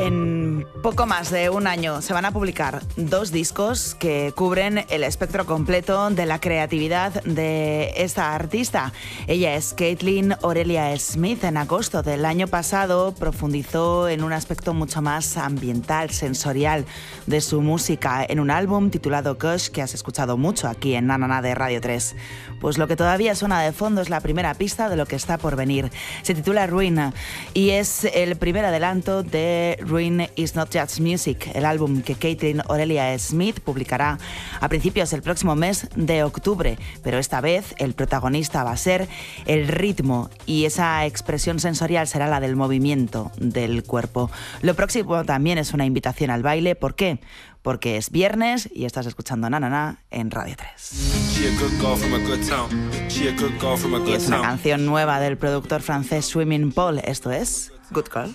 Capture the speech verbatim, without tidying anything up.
En poco más de un año se van a publicar dos discos que cubren el espectro completo de la creatividad de esta artista. Ella es Caitlin Aurelia Smith. En agosto del año pasado profundizó en un aspecto mucho más ambiental, sensorial de su música en un álbum titulado Gush, que has escuchado mucho aquí en Na Na Na de Radio tres. Pues lo que todavía suena de fondo es la primera pista de lo que está por venir. Se titula Ruin y es el primer adelanto de Ruin is Not Just Music, el álbum que Caitlin Aurelia Smith publicará a principios del próximo mes de octubre. Pero esta vez el protagonista va a ser el ritmo y esa expresión sensorial será la del movimiento del cuerpo. Lo próximo también es una invitación al baile. ¿Por qué? Porque es viernes y estás escuchando Na Na Na en Radio tres. Y es una canción nueva del productor francés Swimming Paul. Esto es Good Girl.